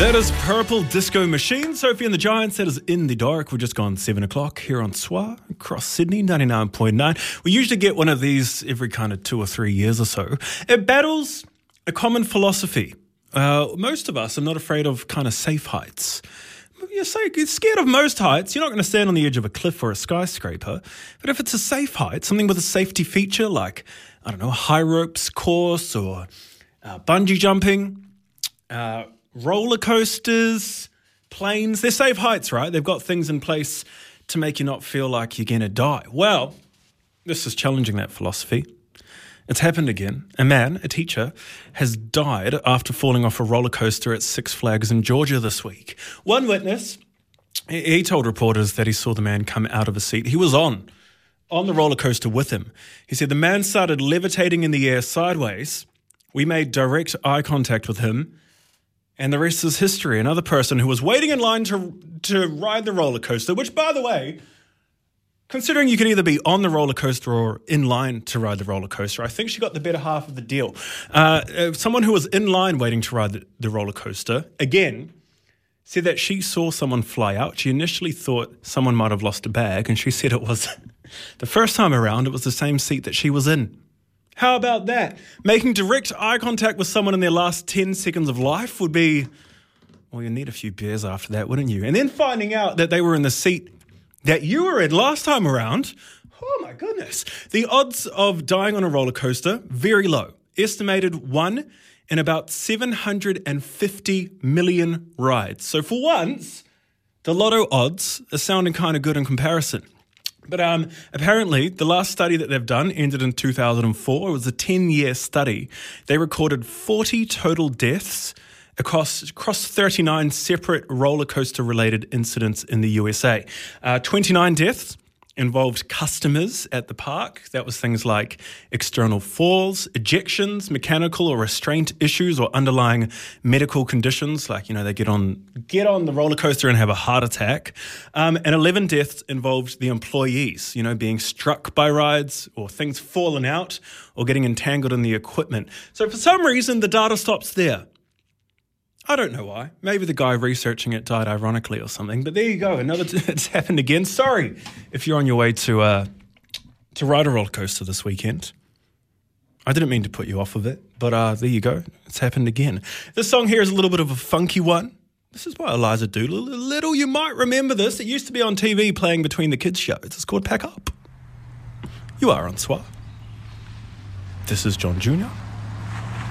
That is Purple Disco Machine. Sophie and the Giants, that is In the Dark. We've just gone 7 o'clock here on SWA across Sydney, 99.9. We usually get one of these every kind of 2 or 3 years or so. It battles a common philosophy. Most of us are not afraid of kind of safe heights. You're scared of most heights. You're not going to stand on the edge of a cliff or a skyscraper. But if it's a safe height, something with a safety feature like, I don't know, a high ropes course or bungee jumping, roller coasters, planes, they're safe heights, right? They've got things in place to make you not feel like you're going to die. Well, this is challenging that philosophy. It's happened again. A man, a teacher, has died after falling off a roller coaster at Six Flags in Georgia this week. One witness, he told reporters that he saw the man come out of a seat. He was on the roller coaster with him. He said the man started levitating in the air sideways. We made direct eye contact with him, and the rest is history. Another person who was waiting in line to ride the roller coaster, which, by the way, considering you could either be on the roller coaster or in line to ride the roller coaster, I think she got the better half of the deal. Someone who was in line waiting to ride the roller coaster, again, said that she saw someone fly out. She initially thought someone might have lost a bag, and she said it was the first time around, it was the same seat that she was in. How about that? Making direct eye contact with someone in their last 10 seconds of life would be, well, you'd need a few beers after that, wouldn't you? And then finding out that they were in the seat that you were in last time around, oh my goodness. The odds of dying on a roller coaster, very low. Estimated 1 in about 750 million rides. So for once, the lotto odds are sounding kind of good in comparison. But apparently, the last study that they've done ended in 2004. It was a 10-year study. They recorded 40 total deaths across 39 separate roller coaster-related incidents in the USA. 29 deaths involved customers at the park. That was things like external falls, ejections, mechanical or restraint issues, or underlying medical conditions, like, you know, they get on the roller coaster and have a heart attack. And 11 deaths involved the employees, you know, being struck by rides or things falling out or getting entangled in the equipment. So for some reason, the data stops there. I don't know why. Maybe the guy researching it died ironically or something. But there you go. It's happened again. Sorry if you're on your way to ride a roller coaster this weekend. I didn't mean to put you off of it, but there you go. It's happened again. This song here is a little bit of a funky one. This is by Eliza Doolittle. You might remember this. It used to be on TV playing between the kids' shows. It's called Pack Up. You are on SWA. This is John Jr.